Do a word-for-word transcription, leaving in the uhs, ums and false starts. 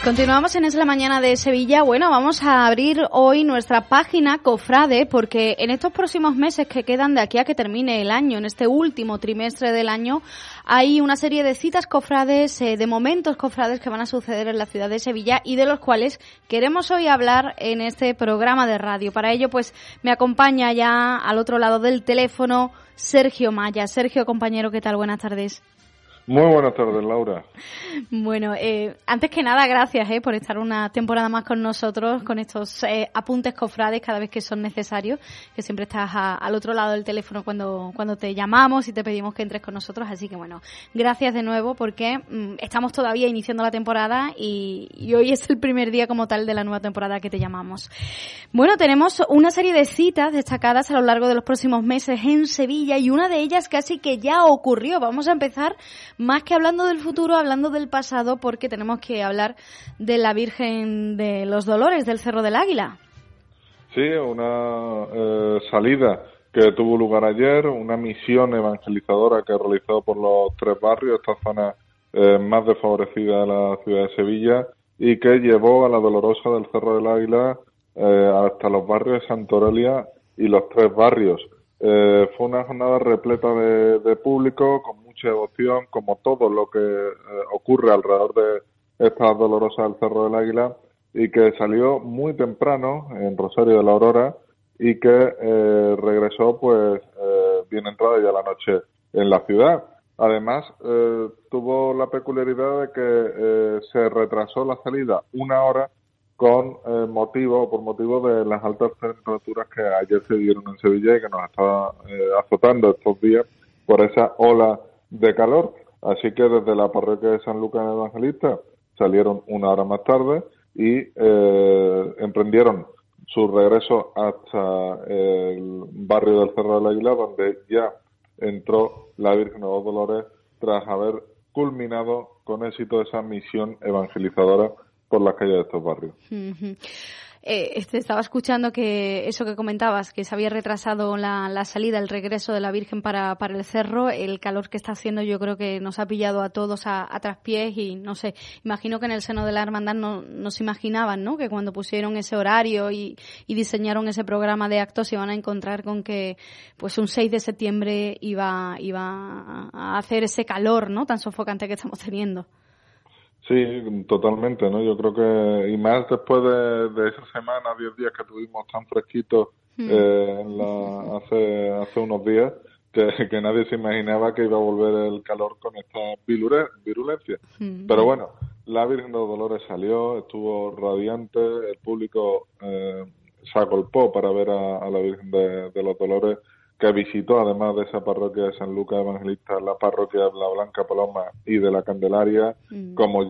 Continuamos en Es la Mañana de Sevilla. Bueno, vamos a abrir hoy nuestra página Cofrade, porque en estos próximos meses que quedan de aquí a que termine el año, en este último trimestre del año, hay una serie de citas cofrades, eh, de momentos cofrades que van a suceder en la ciudad de Sevilla y de los cuales queremos hoy hablar en este programa de radio. Para ello, pues, me acompaña ya al otro lado del teléfono Sergio Maya. Sergio, compañero, ¿qué tal? Buenas tardes. Muy buenas tardes, Laura. Bueno, eh, antes que nada, gracias eh, por estar una temporada más con nosotros, con estos eh, apuntes cofrades cada vez que son necesarios, que siempre estás a, al otro lado del teléfono cuando cuando te llamamos y te pedimos que entres con nosotros. Así que, bueno, gracias de nuevo porque mm, estamos todavía iniciando la temporada y, y hoy es el primer día como tal de la nueva temporada que te llamamos. Bueno, tenemos una serie de citas destacadas a lo largo de los próximos meses en Sevilla y una de ellas casi que ya ocurrió. Vamos a empezar más que hablando del futuro, hablando del pasado, porque tenemos que hablar de la Virgen de los Dolores del Cerro del Águila. Sí, una eh, salida que tuvo lugar ayer, una misión evangelizadora que ha realizado por los tres barrios, esta zona eh, más desfavorecida de la ciudad de Sevilla, y que llevó a la Dolorosa del Cerro del Águila eh, hasta los barrios de Santa Aurelia y los tres barrios. Eh, fue una jornada repleta de, de público, con mucha devoción, como todo lo que eh, ocurre alrededor de esta Dolorosa del Cerro del Águila, y que salió muy temprano en Rosario de la Aurora y que eh, regresó pues eh, bien entrada ya la noche en la ciudad. Además, eh, tuvo la peculiaridad de que eh, se retrasó la salida una hora con eh, motivo, por motivo de las altas temperaturas que ayer se dieron en Sevilla y que nos está eh, azotando estos días por esa ola de calor. Así que desde la parroquia de San Lucas Evangelista salieron una hora más tarde y eh, emprendieron su regreso hasta el barrio del Cerro del Águila, donde ya entró la Virgen de los Dolores tras haber culminado con éxito esa misión evangelizadora por las calles de estos barrios. Uh-huh. Eh, este, estaba escuchando que eso que comentabas, que se había retrasado la, la salida, el regreso de la Virgen para, para el cerro. El calor que está haciendo yo creo que nos ha pillado a todos a, a traspiés y no sé, imagino que en el seno de la hermandad no, no se imaginaban, ¿no?, que cuando pusieron ese horario y, y diseñaron ese programa de actos se iban a encontrar con que pues un seis de septiembre iba, iba a hacer ese calor, ¿no?, tan sofocante que estamos teniendo. Sí, totalmente, ¿no? Yo creo que, y más después de, de esa semana, diez días que tuvimos tan fresquitos mm. eh, en la, hace hace unos días, que, que nadie se imaginaba que iba a volver el calor con esta virule, virulencia. Mm. Pero bueno, la Virgen de los Dolores salió, estuvo radiante, el público eh, se agolpó para ver a, a la Virgen de, de los Dolores, que visitó, además de esa parroquia de San Lucas Evangelista, la parroquia de la Blanca Paloma y de la Candelaria, mm. como